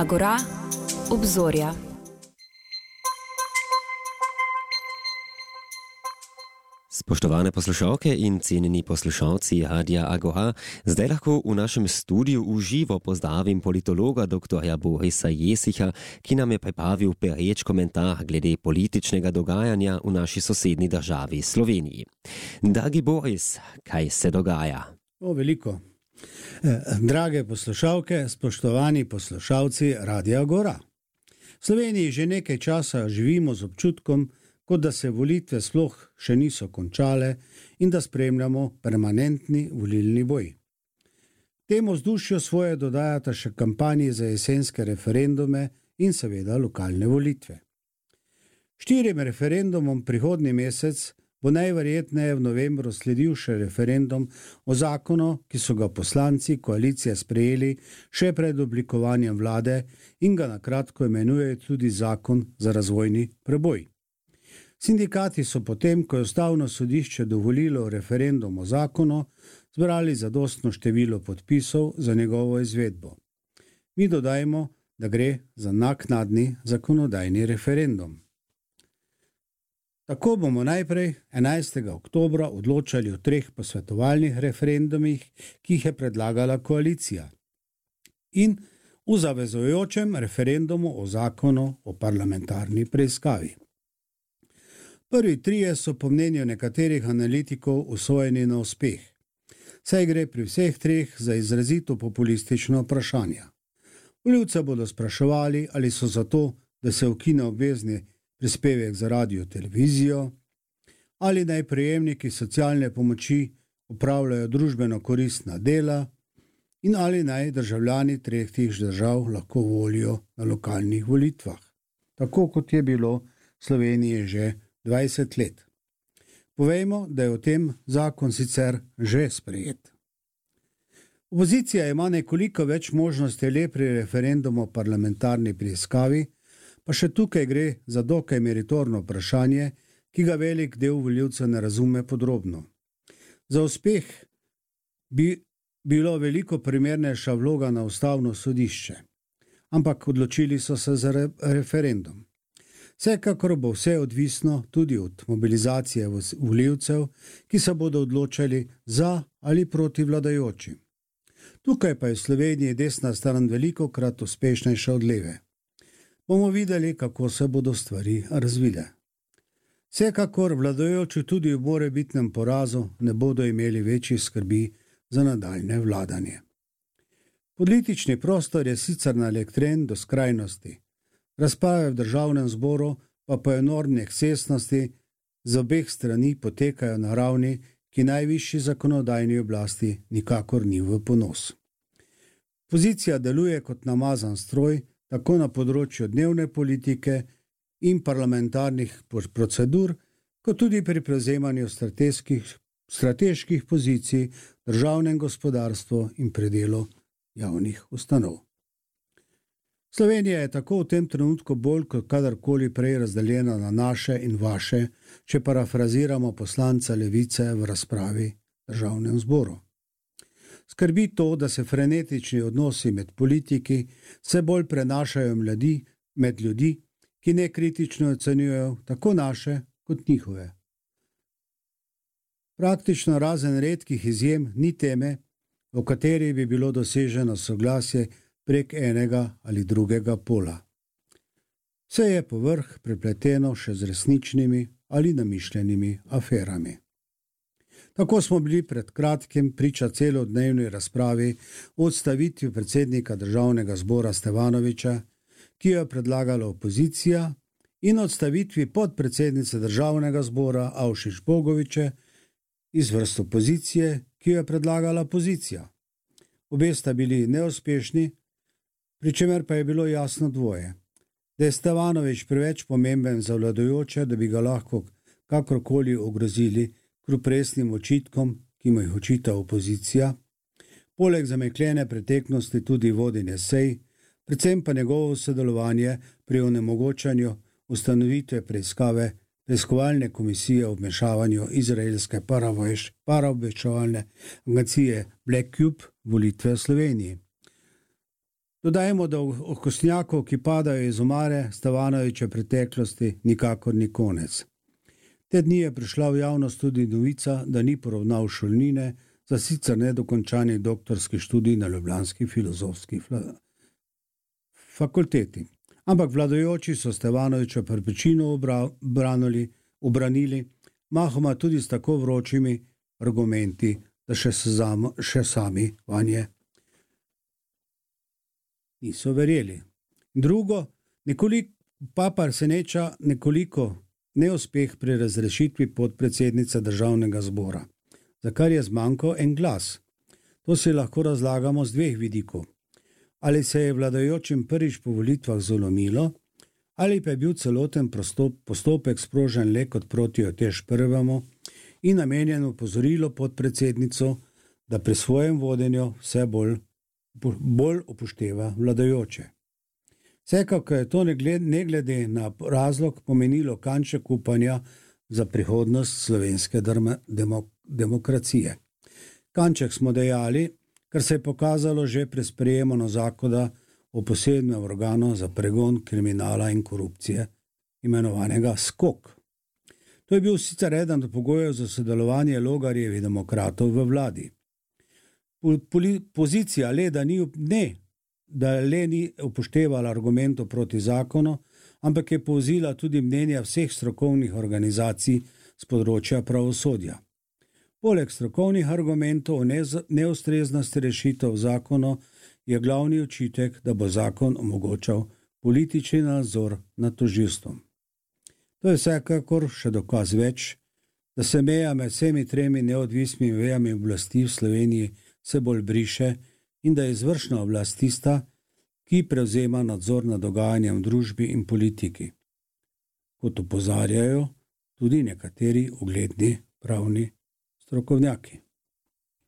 Agora, obzorja. Spoštovane poslušalke in cenjeni poslušalci Radia Agora, zdaj lahko v našem studiu v živo pozdravim politologa dr. Borisa Jesicha, ki nam je pripravil pereč komentar glede političnega dogajanja v naši sosednji državi Sloveniji. Dragi Boris, kaj se dogaja? Veliko. Drage poslušalke, spoštovani poslušalci Radia Agora. V Sloveniji že nekaj časa živimo z občutkom, kot da se volitve sploh še niso končale in da spremljamo permanentni volilni boj. Temu vzdušju svoje dodajata še kampanji za jesenske referendume in seveda lokalne volitve. 4 referendumom prihodnji mesec bo najverjetneje v novembru sledil še referendum o zakonu, ki so ga poslanci koalicije sprejeli še pred oblikovanjem vlade in ga na kratko imenujejo tudi zakon za razvojni preboj. Sindikati so potem, ko je ustavno sodišče dovolilo referendum o zakonu, zbrali zadostno število podpisov za njegovo izvedbo. Mi dodajmo, da gre za naknadni zakonodajni referendum. Tako bomo najprej 11. oktobra odločali o 3 posvetovalnih referendumih, ki jih je predlagala koalicija, in v zavezujočem referendumu o zakonu o parlamentarni preiskavi. Prvi 3 so po mnenju nekaterih analitikov usojeni na uspeh, saj gre pri vseh 3 za izrazito populistično vprašanje. Volivce bodo spraševali, ali so za to, da se ukine obvezni prispevek za radio televizijo, ali naj prejemniki socialne pomoči opravljajo družbeno koristna dela in ali naj državljani 3 držav lahko volijo na lokalnih volitvah, tako kot je bilo v Sloveniji že 20 let. Povejmo, da je o tem zakon sicer že sprejet. Opozicija ima nekoliko več možnosti le pri referendumu o parlamentarni preiskavi, pa še tukaj gre za dokaj meritorno vprašanje, ki ga velik del volivcev ne razume podrobno. Za uspeh bi bilo veliko primernejša vloga na ustavno sodišče, ampak odločili so se za referendum. Vsekakor bo vse odvisno tudi od mobilizacije volivcev, ki se bodo odločali za ali proti vladajočim. Tukaj pa je v Sloveniji desna stran velikokrat uspešnejša od leve. Bomo videli, kako se bodo stvari razvile. Vsekakor vladajoči tudi v morebitnem porazu ne bodo imeli večjih skrbi za nadaljne vladanje. Politični prostor je sicer naelektren do skrajnosti. Razprave v državnem zboru pa po enormni ekscesnosti z obeh strani potekajo na ravni, ki najvišji zakonodajni oblasti nikakor ni v ponos. Opozicija deluje kot namazan stroj, tako na področju dnevne politike in parlamentarnih procedur, kot tudi pri prevzemanju strateških pozicij v državnem gospodarstvu in pri delu javnih ustanov. Slovenija je tako v tem trenutku bolj kot kadarkoli prej razdeljena na naše in vaše, če parafraziramo poslanca Levice v razpravi v državnem zboru. Skrbi to, da se frenetični odnosi med politiki vse bolj prenašajo med ljudi, ki nekritično ocenjujejo tako naše kot njihove. Praktično razen redkih izjem ni teme, o kateri bi bilo doseženo soglasje prek enega ali drugega pola. Vse je povrh prepleteno še z resničnimi ali namišljenimi aferami. Tako smo bili pred kratkim priča celodnevni razpravi o odstavitvi predsednika državnega zbora Stevanovića, ki jo je predlagala opozicija, in odstavitvi podpredsednice državnega zbora Avšič Bogoviče iz vrst opozicije, ki jo je predlagala pozicija. Obe sta bili neuspešni, pri čemer pa je bilo jasno dvoje, da je Stevanović preveč pomemben za vladajoče, da bi ga lahko kakorkoli ogrozili kljub resnim očitkom, ki mu jih očita opozicija, poleg zamekljene preteklosti tudi vodenje sej, predvsem pa njegovo sodelovanje pri onemogočanju ustanovitve preiskovalne komisije o vmešavanju izraelske paraobveščevalne agencije Black Cube volitve v Sloveniji. Dodajmo, da okostnjakov, ki padajo iz omare Stevanovića preteklosti, nikakor ni konec. Te dni je prišla v javnost tudi novica, da ni poravnal šolnine za sicer nedokončani doktorski študij na ljubljanski filozofski fakulteti. Ampak vladajoči so Stevanovića perpečino obranili, mahoma tudi s tako vročimi argumenti, da še sami vanje niso verjeli. Drugo, papa seneča nekoliko neuspeh pri razrešitvi podpredsednice državnega zbora, za kar je zmanjkal en glas. To si lahko razlagamo z dveh vidikov. Ali se je vladajočim prvič po volitvah zalomilo, ali pa je bil celoten postopek sprožen le kot protiotež prvemu in namenjen opozorilo podpredsednico, da pri svojem vodenju vse bolj upošteva vladajoče. Vsekakor je to ne glede na razlog pomenilo kanček upanja za prihodnost slovenske demokracije. Kanček smo dejali, kar se je pokazalo že pri sprejemu zakona o posebnem organu za pregon kriminala in korupcije, imenovanega SKOK. To je bil sicer eden od pogojev za sodelovanje Logarjevih demokratov v vladi. Pozicija da ni upoštevala argumentov proti zakonu, ampak je povzela tudi mnenja vseh strokovnih organizacij z področja pravosodja. Poleg strokovnih argumentov o neustreznosti rešitev zakona je glavni očitek, da bo zakon omogočal politični nadzor nad tožilstvom. To je vsekakor še dokaz več, da se meja med vsemi tremi neodvisnimi vejami oblasti v Sloveniji se bolj briše in da je izvršna oblast tista, ki prevzema nadzor nad dogajanjem v družbi in politiki, kot opozarjajo tudi nekateri ugledni pravni strokovnjaki.